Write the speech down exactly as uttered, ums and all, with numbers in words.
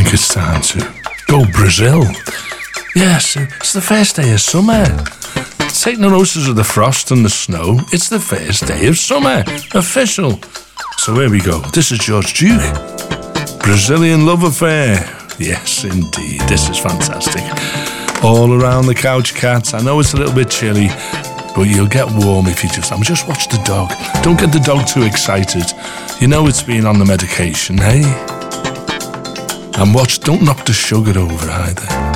think it's time to go Brazil. Yes, it's the first day of summer. Take no notice of the frost and the snow. It's the first day of summer. Official. So here we go. This is George Duke. Brazilian Love Affair. Yes, indeed. This is fantastic. All around the couch, cats. I know it's a little bit chilly, but you'll get warm if you just... I'm just watch the dog. Don't get the dog too excited. You know it's been on the medication, hey? And watch, don't knock the sugar over either.